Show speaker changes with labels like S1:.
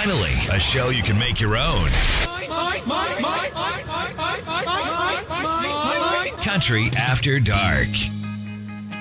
S1: Finally, a show you can make your own. Country After Dark.